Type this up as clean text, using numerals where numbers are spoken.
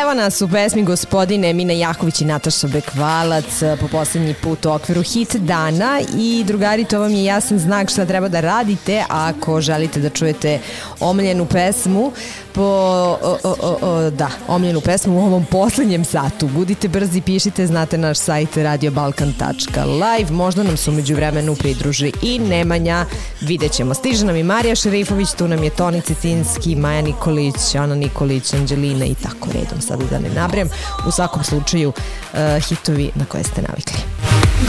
Evo nas u pesmi Gospodine, Mina Jaković i Nataša Bekvalac po poslednji put u okviru hit dana. I drugari, to vam je jasan znak šta treba da radite ako želite da čujete omiljenu pesmu omiljenu pesmu u ovom poslednjem satu. Budite brzi, pišite, znate naš sajt radiobalkan.live. Možda nam se umeđu vremenu pridruži i Nemanja, vidjet ćemo. Stiže nam i Marija Šerifović, tu nam je Toni Cetinski, Maja Nikolić, Ana Nikolić, Anđelina i tako redom, sada da ne nabrajam. U svakom slučaju hitovi na koje ste navikli.